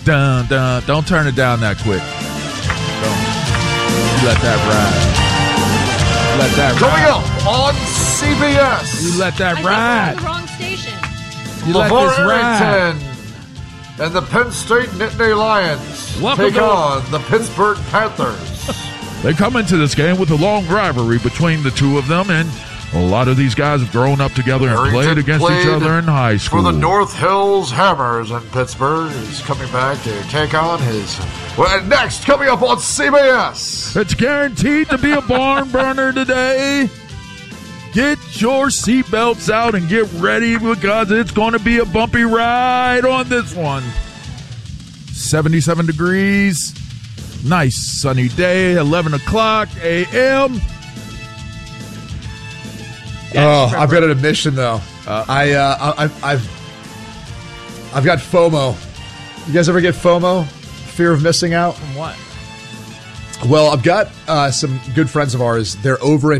Dun, dun. Don't turn it down that quick. Don't. You let that ride. Let that Coming ride. up on CBS. You let that I ride. think we're on the wrong station. You let LeVar this ride. Arrington and the Penn State Nittany Lions Welcome take to- on the Pittsburgh Panthers. They come into this game with a long rivalry between the two of them, and a lot of these guys have grown up together and Arrington played against each other in high school. For the North Hills Hammers in Pittsburgh. He's coming back to take on his... Well, next, coming up on CBS. It's guaranteed to be a barn burner today. Get your seatbelts out and get ready because it's going to be a bumpy ride on this one. 77 degrees. Nice sunny day, 11 o'clock a.m. I've got an admission though. I've got FOMO. You guys ever get FOMO? Fear of missing out? From what? Well, I've got some good friends of ours. They're over in